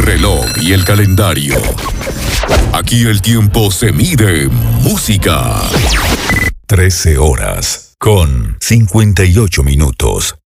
reloj y el calendario. Aquí el tiempo se mide en música. 13 horas con 58 minutos.